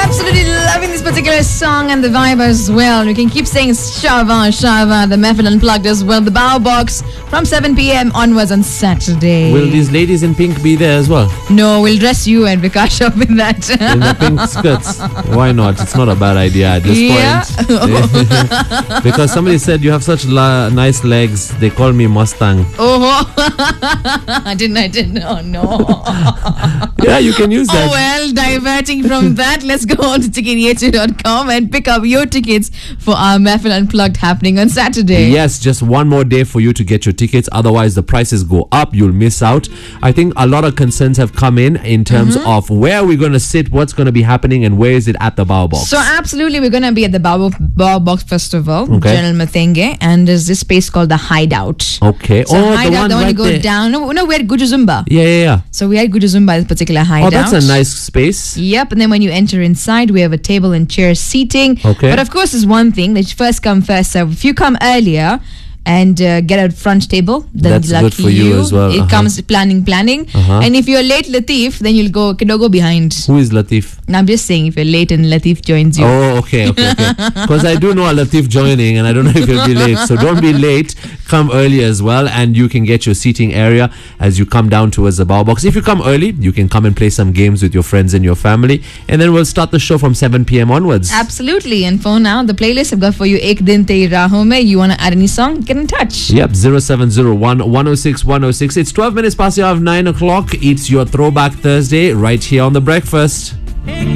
Absolutely loving this particular song and the vibe as well. You can keep saying Shava, Shava, the Mehfil Unplugged as well. The Bow Box from 7 p.m. onwards on Saturday. Will these ladies in pink be there as well? No, we'll dress you and Vikash up in that. In the pink skirts? Why not? It's not a bad idea at this point. Because somebody said you have such nice legs. They call me Mustang. Oh, I didn't. Oh, no. Yeah, you can use that. Oh, well, diverting from that, let's go on to ticketyetu.com and pick up your tickets for our Mehfil Unplugged happening on Saturday. Yes, just one more day for you to get your tickets. Otherwise, the prices go up. You'll miss out. I think a lot of concerns have come in terms of where we're going to sit, what's going to be happening, and where is it at the Bow Box. So, absolutely, we're going to be at the Bow Box Festival, Okay. General Mathenge, and there's this space called the Hideout. Okay. So, the Hideout, one the one right you go there. down. No, we're at Gujuzumba. Yeah. So, we are at Gujuzumba, this particular Hideout. Oh, that's a nice space. Yep, and then when you enter inside, we have a table and chair seating. Okay. But of course, there's one thing that first come first serve. If you come earlier and get a front table, then That's lucky good for you as well. It comes planning. And if you're late, Latif, then you'll go behind. Who is Latif? Now I'm just saying, if you're late and Latif joins you. Oh, okay. Because I do know a Latif joining, and I don't know if you'll be late. So don't be late. Come early as well, and you can get your seating area as you come down towards the Bow Box. If you come early, you can come and play some games with your friends and your family, and then we'll start the show from 7 p.m. onwards. Absolutely. And for now, the playlist I've got for you, Ek Din Teri Raahon Mein. You want to add any song? Get in touch. Yep, 0701 106 106. It's 12 minutes past the hour of 9 o'clock. It's your Throwback Thursday right here on The Breakfast.